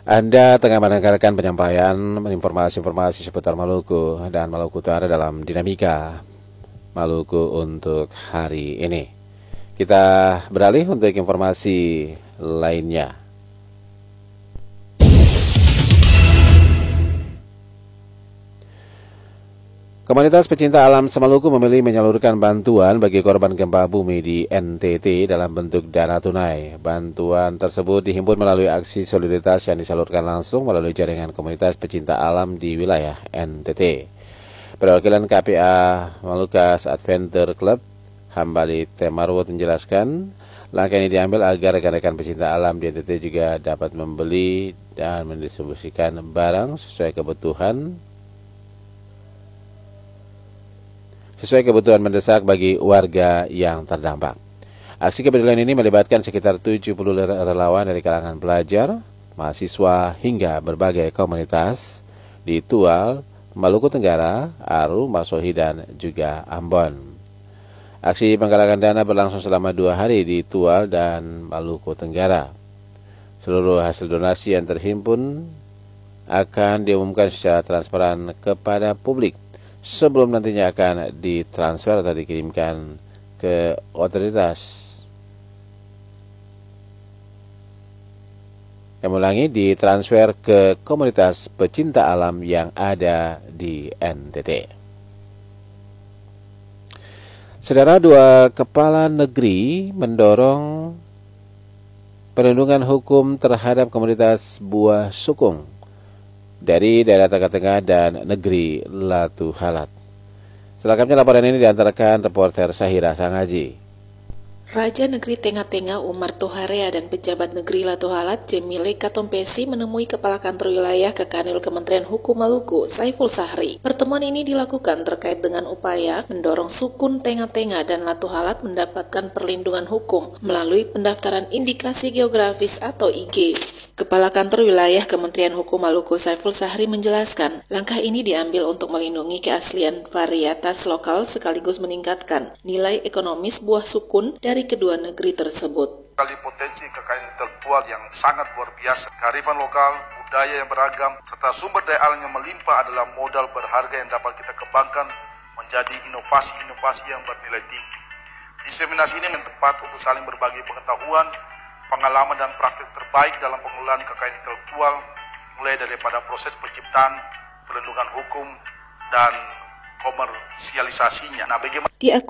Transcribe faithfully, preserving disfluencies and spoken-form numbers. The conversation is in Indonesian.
Anda tengah mendengarkan penyampaian informasi-informasi seputar Maluku dan Maluku Utara dalam Dinamika Maluku untuk hari ini. Kita beralih untuk informasi lainnya. Komunitas pecinta alam Semaluku memilih menyalurkan bantuan bagi korban gempa bumi di N T T dalam bentuk dana tunai. Bantuan tersebut dihimpun melalui aksi solidaritas yang disalurkan langsung melalui jaringan komunitas pecinta alam di wilayah N T T. Perwakilan K P A Malukas Adventure Club, Hambali Temarwut menjelaskan, langkah ini diambil agar rekan-rekan pecinta alam di N T T juga dapat membeli dan mendistribusikan barang sesuai kebutuhan sesuai kebutuhan mendesak bagi warga yang terdampak. Aksi kepedulian ini melibatkan sekitar tujuh puluh relawan dari kalangan pelajar, mahasiswa, hingga berbagai komunitas di Tual, Maluku Tenggara, Aru, Masohi, dan juga Ambon. Aksi penggalangan dana berlangsung selama dua hari di Tual dan Maluku Tenggara. Seluruh hasil donasi yang terhimpun akan diumumkan secara transparan kepada publik sebelum nantinya akan ditransfer atau dikirimkan ke otoritas. Yang ulangi, ditransfer ke komunitas pecinta alam yang ada di N T T. Saudara, dua kepala negeri mendorong perlindungan hukum terhadap komunitas buah sukung dari daerah Tengah Tengah dan negeri Latu Halat. Selengkapnya laporan ini diantarkan reporter Sahira Sangaji. Raja Negeri Tengah Tengah Umar Toharea dan pejabat negeri Latu Halat Jemile Katompesi menemui Kepala Kantor Wilayah Kekanil Kementerian Hukum Maluku, Saiful Sahri. Pertemuan ini dilakukan terkait dengan upaya mendorong sukun Tengah Tengah dan Latu Halat mendapatkan perlindungan hukum melalui pendaftaran indikasi geografis atau I G. Kepala Kantor Wilayah Kementerian Hukum Maluku, Saiful Sahri menjelaskan, langkah ini diambil untuk melindungi keaslian varietas lokal sekaligus meningkatkan nilai ekonomis buah sukun dari kedua negeri tersebut. Kali potensi kekayaan intelektual yang sangat luar biasa, kearifan lokal, budaya yang beragam, serta sumber daya alam yang melimpah adalah modal berharga yang dapat kita kembangkan menjadi inovasi-inovasi yang bernilai tinggi. Diseminasi ini yang tepat untuk saling berbagi pengetahuan, pengalaman dan praktik terbaik dalam pengelolaan kekayaan intelektual, mulai daripada proses penciptaan, perlindungan hukum, dan komersialisasinya. Nah, bagaimana